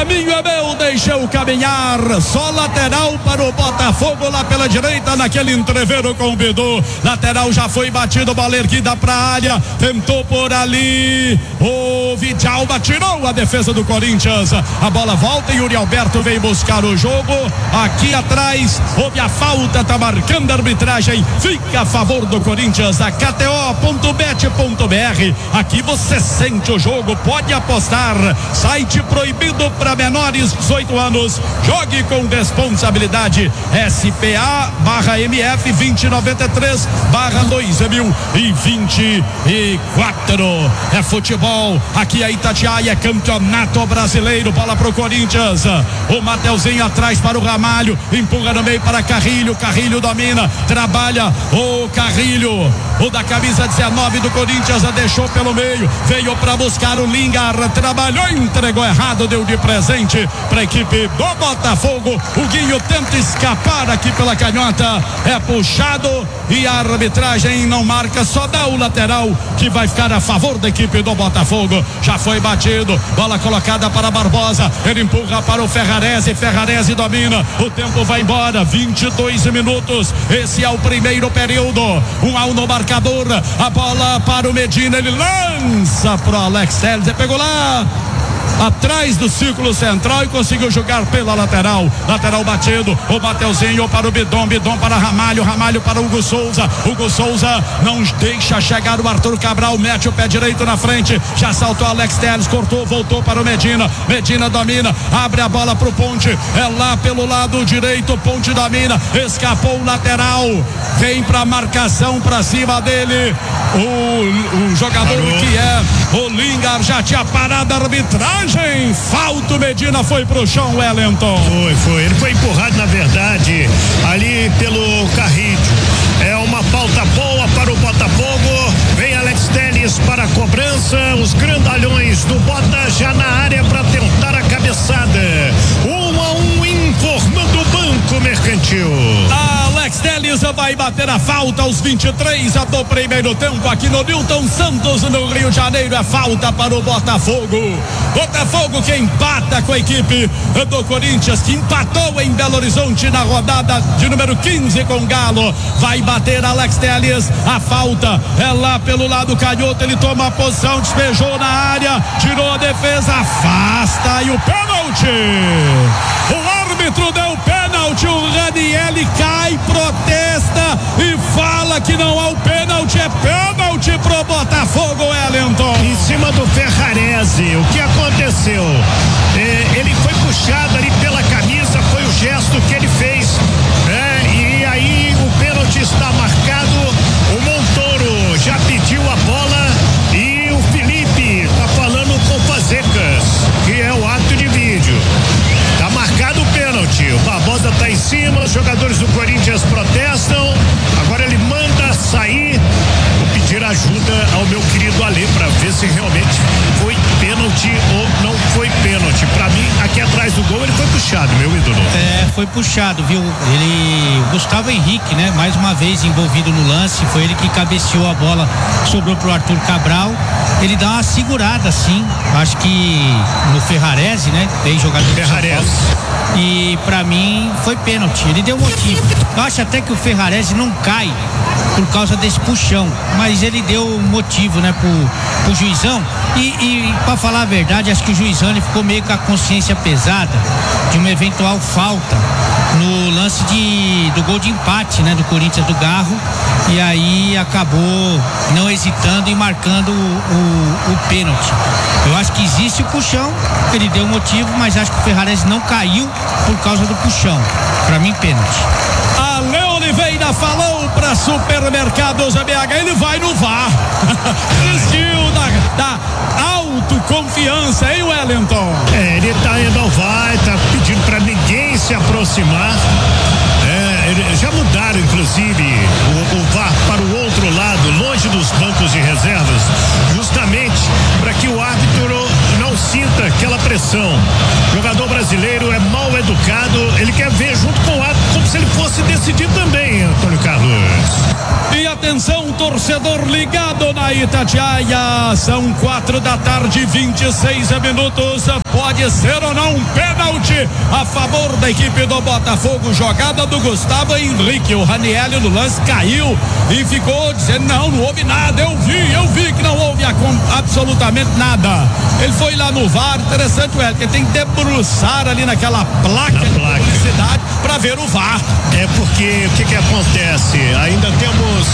caminho é meu, deixa eu caminhar. Só lateral para o Botafogo lá pela direita, naquele entreveiro com o Bidu. Lateral já foi batido, bola erguida para a área, tentou por ali. O Vidalba tirou a defesa do Corinthians. A bola volta e Yuri Alberto veio buscar o jogo. Aqui atrás houve a falta, tá marcando a arbitragem, fica a favor do Corinthians. A KTO.bet.br, aqui você sente o jogo, pode apostar. Site proibido para menores 18 anos. Jogue com responsabilidade. SPA/MF 2093/2024. É futebol. Aqui é Itatiaia, é campeonato brasileiro. Bola pro Corinthians. O Mateuzinho atrás para o Ramalho. Empurra no meio para Carrilho. Carrilho domina. Trabalha o Carrilho. O da camisa 19 do Corinthians deixou pelo meio. Veio para buscar o Lingar. Trabalhou, entregou errado. Deu de presente para a equipe do Botafogo. O Guinho tenta escapar aqui pela canhota. É puxado e a arbitragem não marca. Só dá o lateral que vai ficar a favor da equipe do Botafogo. Já foi batido. Bola colocada para Barbosa. Ele empurra para o Ferrarese. Ferrarese domina. O tempo vai embora. 22 minutos. Esse é o primeiro período. 1-1 no marcador. A bola para o Medina. Ele lança para o Alex Telles. Ele pegou lá atrás do círculo central e conseguiu jogar pela lateral. Lateral batido. O Mateuzinho para o Bidon. Bidon para Ramalho. Ramalho para Hugo Souza. Hugo Souza não deixa chegar o Arthur Cabral. Mete o pé direito na frente. Já saltou Alex Telles. Cortou, voltou para o Medina. Medina domina. Abre a bola para o Ponte. É lá pelo lado direito. Ponte domina. Escapou o lateral. Vem para marcação para cima dele. O jogador que é o Lingar já tinha parado a arbitragem. Falta, o Medina foi pro chão, Wellington. Foi. Ele foi empurrado, na verdade, ali pelo Carrilho. É uma falta boa para o Botafogo. Vem Alex Telles para a cobrança. Os grandalhões do Bota já na área para tentar a cabeçada. 1-1, informando o Banco Mercantil. Alex Telles vai bater a falta aos 23 do primeiro tempo aqui no Newton Santos, no Rio de Janeiro. É falta para o Botafogo. Botafogo que empata com a equipe do Corinthians, que empatou em Belo Horizonte na rodada de número 15 com o Galo. Vai bater Alex Telles. A falta é lá pelo lado canhoto. Ele toma a posição, despejou na área, tirou a defesa, afasta e o pênalti. O árbitro deu pênalti. O Ranieri cai, protesta e fala que não há o pênalti. É pênalti pro Botafogo, Wellington. Em cima do Ferrarese. O que aconteceu? Ele foi puxado ali pela camisa, foi o gesto que ele fez. E aí o pênalti está marcado. O Montoro já pediu a bola e o Felipe está falando com o Fazecas, que é o árbitro de vídeo. Tá marcado o pênalti. O Barbosa tá em cima, os jogadores do Corinthians protestam. Agora ele manda sair. Vou pedir ajuda ao meu querido Alê para ver se realmente foi pênalti ou não foi pênalti. Para mim, aqui atrás do gol, ele foi puxado, meu ídolo. Foi puxado, viu? O Gustavo Henrique, né? Mais uma vez envolvido no lance. Foi ele que cabeceou a bola, sobrou pro Arthur Cabral. Ele dá uma segurada, sim. Acho que no Ferrarese, né? Bem jogado no Ferrarese. E pra mim foi pênalti. Ele deu motivo. Eu acho até que o Ferrarese não cai por causa desse puxão, mas ele deu motivo, né, pro juizão. E pra falar a verdade, acho que o juizão ele ficou meio com a consciência pesada de uma eventual falta no lance do gol de empate, né, do Corinthians do Garro, e aí acabou não hesitando e marcando o pênalti. Eu acho que existe o puxão, ele deu motivo, mas acho que o Ferrarese não caiu por causa do puxão. Pra mim, pênalti. Ale Oliveira falou para Supermercados BH, ele vai no VAR. Desistiu da autoconfiança, hein, Wellington? Ele tá indo ao VAR, tá pedindo para ninguém se aproximar. Já mudaram, inclusive, o VAR para o outro lado, longe dos bancos de reservas, justamente para que o árbitro não sinta aquela pressão. O jogador brasileiro é mal educado, ele quer ver junto com o árbitro como se ele fosse decidir também, Antônio Carlos. E atenção, torcedor ligado na Itatiaia, são 4 da tarde, 26 minutos. pode ser ou não um pênalti a favor da equipe do Botafogo. Jogada do Gustavo Henrique. O Ranieri no lance caiu e ficou dizendo: não houve nada. Eu vi que não houve absolutamente nada. Ele foi lá no VAR. Interessante, que tem que debruçar ali naquela placa de publicidade para ver o VAR. É porque o que acontece? Ainda temos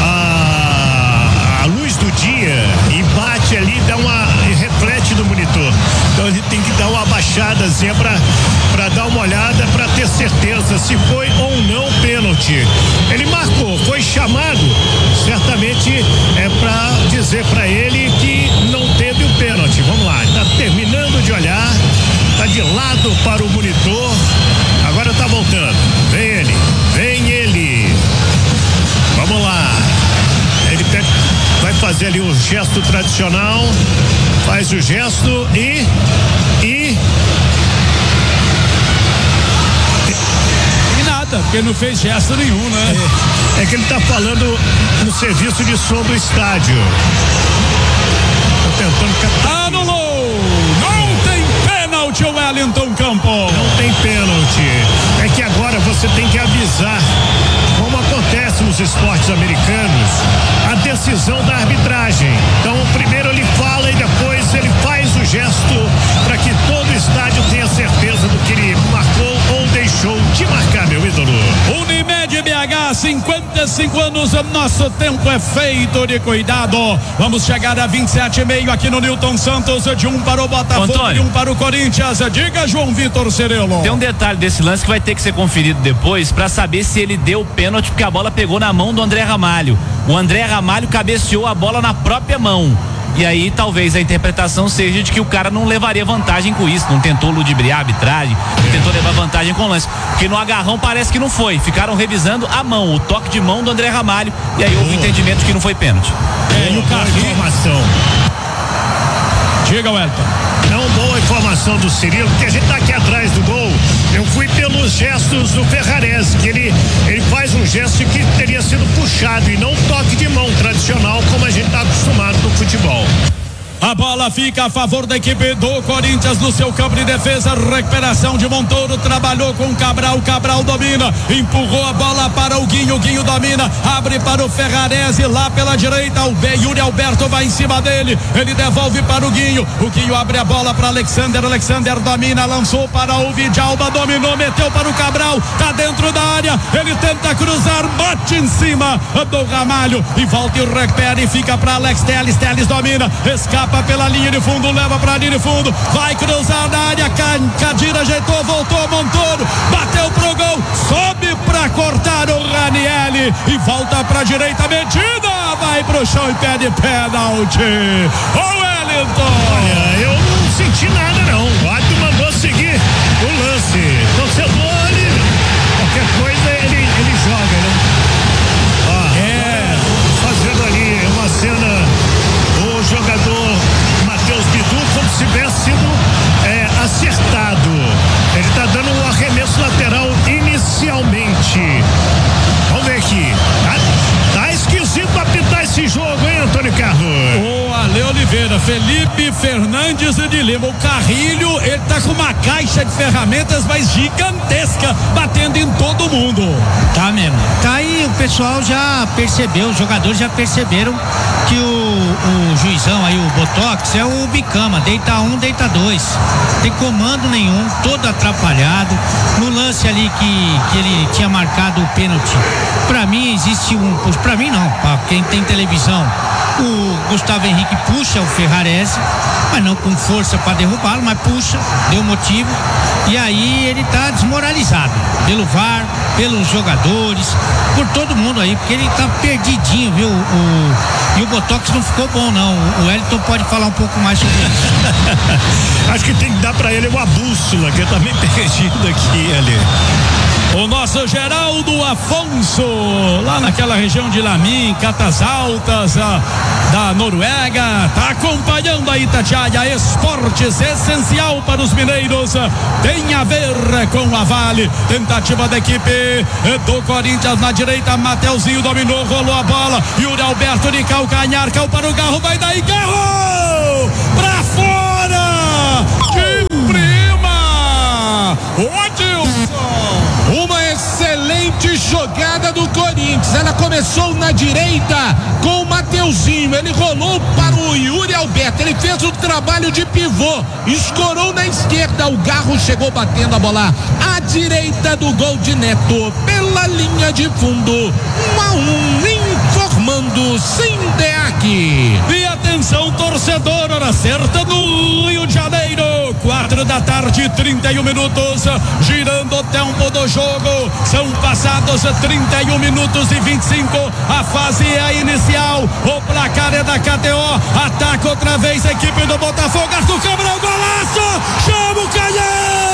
a luz do dia e bate ali, reflete no monitor. Então ele tem que dar uma abaixadazinha para dar uma olhada, para ter certeza se foi ou não pênalti. Ele marcou, foi chamado, certamente é para dizer para ele que não teve o pênalti. Vamos lá, está terminando de olhar, está de lado para o monitor, agora está voltando. Vem ele. Vamos lá. Ele vai fazer ali o gesto tradicional, faz o gesto e nada, porque não fez gesto nenhum, né? É que ele tá falando no serviço de som do estádio. Tô tentando captar. Anulou! Não tem pênalti, o Wellington Campos. Não tem pênalti. É que agora você tem que avisar, como acontece nos esportes americanos, a decisão da arbitragem. Então, primeiro ele fala e depois ele faz o gesto para que todo o estádio tenha certeza do que ele marcou ou deixou de marcar, meu ídolo. Unimed BH, 55 anos, nosso tempo é feito de cuidado. Vamos chegar a 27,5 aqui no Newton Santos, de um para o Botafogo, Antônio, e um para o Corinthians. Diga, João Vitor Cirilo. Tem um detalhe desse lance que vai ter que ser conferido depois para saber se ele deu pênalti, porque a bola pegou na mão do André Ramalho. O André Ramalho cabeceou a bola na própria mão. E aí talvez a interpretação seja de que o cara não levaria vantagem com isso, não tentou ludibriar a arbitragem, não tentou levar vantagem com o lance, porque no agarrão parece que não foi. Ficaram revisando a mão, o toque de mão do André Ramalho, e aí houve entendimento de que não foi pênalti. E o Carlinhos. Informação. Diga, Wellington. Não, boa informação do Cirilo, porque a gente tá aqui atrás do gol. Eu fui pelos gestos do Ferrarese, que ele faz um gesto que teria sido puxado e não toque de mão tradicional, como a gente tá acostumado no futebol. A bola fica a favor da equipe do Corinthians no seu campo de defesa. Recuperação de Montoro, trabalhou com o Cabral domina, empurrou a bola para o Guinho domina, abre para o Ferrarese lá pela direita. O Yuri Alberto vai em cima dele, ele devolve para o Guinho abre a bola para Alexander domina, lançou para o Vidalba, dominou, meteu para o Cabral, tá dentro da área, ele tenta cruzar, bate em cima do Ramalho e volta e recupera e fica para Alex Telles domina, escapa pela linha de fundo, leva pra linha de fundo, vai cruzar na área, Cadira ajeitou, voltou, Montoro, bateu pro gol, sobe pra cortar o Ranieri e volta pra direita, Medina vai pro chão e pede pênalti. Ô Wellington! Olha, eu não senti nada não, o árbitro mandou seguir o lance, torcedor, qualquer coisa ele joga, né? Fazendo ali uma cena, o jogador Matheus Bidu como se tivesse sido acertado. Ele está dando um arremesso lateral inicialmente. Vamos ver aqui. Tá esquisito apitar esse jogo, hein, Antônio Carlos? O Ale Oliveira, Felipe Fernandes de Lima, o Carrilho, ele tá com uma caixa de ferramentas, mas gigantesca, batendo em todo mundo. Tá mesmo. Tá aí, o pessoal já percebeu, os jogadores já perceberam que o juizão aí, o Botox, é o bicama, deita um, deita dois. Tem comando nenhum, todo atrapalhado. No lance ali que ele tinha marcado o pênalti, pra mim existe pra mim não, pra quem tem televisão, o Gustavo Henrique puxa o Ferrarese, mas não com força para derrubá-lo, mas puxa, deu motivo, e aí ele tá desmoralizado pelo VAR, pelos jogadores, por todo mundo aí, porque ele tá perdidinho, viu? E o Botox não ficou bom não, o Wellington pode falar um pouco mais sobre isso. Acho que tem que dar para ele uma bússola, que ele tá meio perdido aqui, ali. O nosso Geraldo Afonso, lá naquela região de Lamin, Catas Altas, da Noruega, tá acompanhando a Itatiaia Esportes, essencial para os mineiros, tem a ver com a Vale. Tentativa da equipe do Corinthians na direita, Mateuzinho dominou, rolou a bola, Yuri Alberto de calcanhar, caiu para o Garro, vai daí, Garro! Pra fora! jogada do Corinthians. Ela começou na direita com o Mateuzinho. Ele rolou para o Yuri Alberto. Ele fez o trabalho de pivô. Escorou na esquerda. O Garro chegou batendo a bola à direita do gol de Neto. Pela linha de fundo. 1-1, informando Sindeac. E atenção, torcedor, hora certa no Rio de Janeiro. 4 da tarde, 31 minutos. Girando o tempo do jogo. São passados 31 minutos e 25. A fase é a inicial. O placar é da KTO. Ataca outra vez a equipe do Botafogo. Arthur Cabral, golaço! Chama o Canhão!